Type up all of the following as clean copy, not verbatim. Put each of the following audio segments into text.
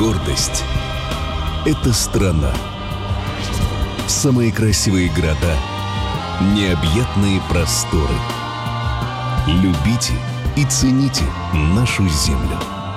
Гордость — это страна. Самые красивые города, необъятные просторы. Любите и цените нашу землю.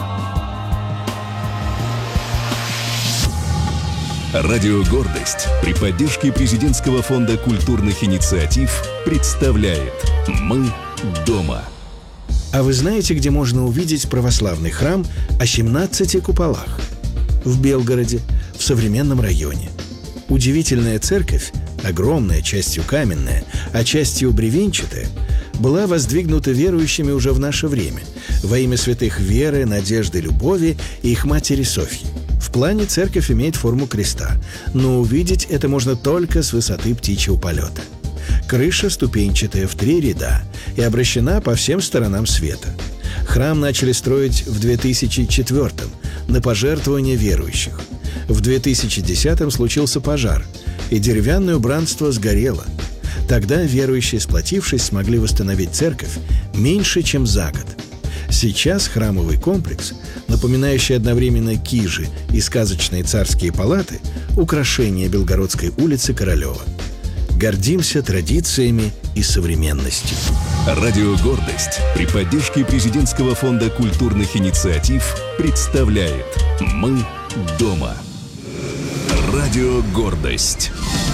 Радио «Гордость» при поддержке Президентского фонда культурных инициатив представляет «Мы дома». А вы знаете, где можно увидеть православный храм о 17 куполах? В Белгороде, в современном районе. Удивительная церковь, огромная, частью каменная, а частью бревенчатая, была воздвигнута верующими уже в наше время во имя святых Веры, Надежды, Любови и их матери Софьи. В плане церковь имеет форму креста, но увидеть это можно только с высоты птичьего полета. Крыша ступенчатая в 3 ряда и обращена по всем сторонам света. Храм начали строить в 2004-м на пожертвования верующих. В 2010-м случился пожар, и деревянное убранство сгорело. Тогда верующие, сплотившись, смогли восстановить церковь меньше, чем за год. Сейчас храмовый комплекс, напоминающий одновременно кижи и сказочные царские палаты, украшение Белгородской улицы Королева. Гордимся традициями и современностью. Радио «Гордость» при поддержке Президентского фонда культурных инициатив представляет «Мы дома». Радио «Гордость».